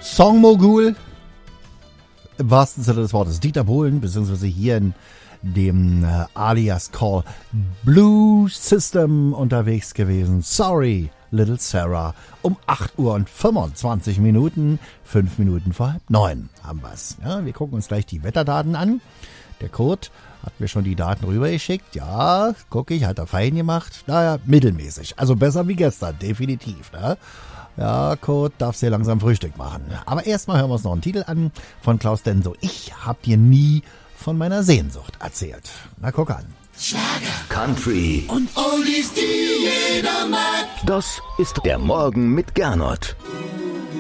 Songmogul, im wahrsten Sinne des Wortes, Dieter Bohlen, beziehungsweise hier in dem Alias Call Blue System unterwegs gewesen. Sorry, Little Sarah. Um 8:25 Uhr, 5 Minuten vor 8:30 haben wir's. Ja, wir gucken uns gleich die Wetterdaten an. Der Kurt hat mir schon die Daten rübergeschickt. Ja, gucke ich, hat er fein gemacht. Naja, mittelmäßig. Also besser wie gestern, definitiv. Ne? Ja, Kurt, darfst dir langsam Frühstück machen. Aber erstmal hören wir uns noch einen Titel an von Klaus Denso. Ich hab dir nie von meiner Sehnsucht erzählt. Na, guck an. Schlager, Country und Oldies, die jeder mag. Das ist der Morgen mit Gernot.